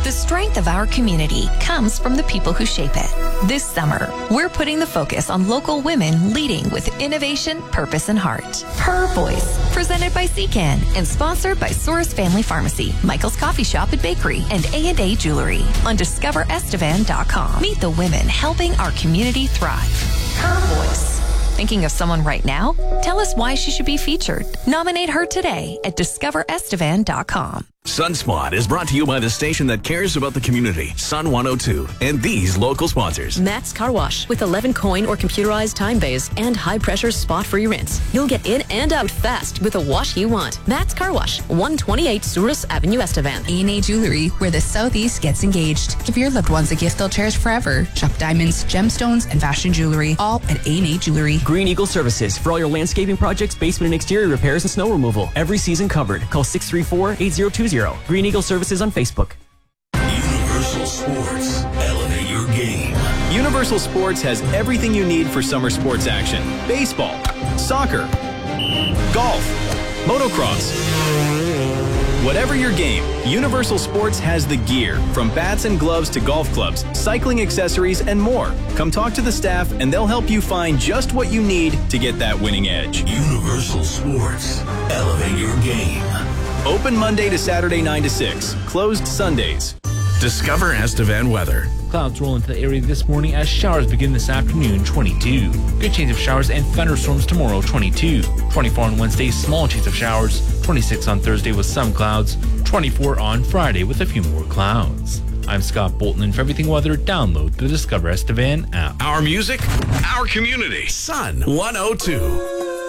The strength of our community comes from the people who shape it. This summer, we're putting the focus on local women leading with innovation, purpose, and heart. Her Voice, presented by CCAN and sponsored by Source Family Pharmacy, Michael's Coffee Shop and Bakery, and A&A Jewelry on DiscoverEstevan.com. Meet the women helping our community thrive. Her Voice. Thinking of someone right now? Tell us why she should be featured. Nominate her today at DiscoverEstevan.com. Sunspot is brought to you by the station that cares about the community, Sun 102, and these local sponsors. Matt's Car Wash with 11 coin or computerized time bays and high-pressure spot-free rinse. You'll get in and out fast with the wash you want. Matt's Car Wash, 128 Souris Avenue, Estevan. A&A Jewelry, where the Southeast gets engaged. Give your loved ones a gift they'll cherish forever. Shop diamonds, gemstones, and fashion jewelry, all at A&A Jewelry. Green Eagle Services for all your landscaping projects, basement and exterior repairs, and snow removal. Every season covered. Call 634-8020. Green Eagle Services on Facebook. Universal Sports. Elevate your game. Universal Sports has everything you need for summer sports action. Baseball, soccer, golf, motocross. Whatever your game, Universal Sports has the gear, from bats and gloves to golf clubs, cycling accessories, and more. Come talk to the staff and they'll help you find just what you need to get that winning edge. Universal Sports. Elevate your game. Open Monday to Saturday 9 to 6. Closed Sundays. Discover Estevan weather. Clouds roll into the area this morning as showers begin this afternoon, 22. Good chance of showers and thunderstorms tomorrow, 22. 24 on Wednesday, small chance of showers. 26 on Thursday with some clouds. 24 on Friday with a few more clouds. I'm Scott Bolton, and for everything weather, download the Discover Estevan app. Our music, our community. Sun 102.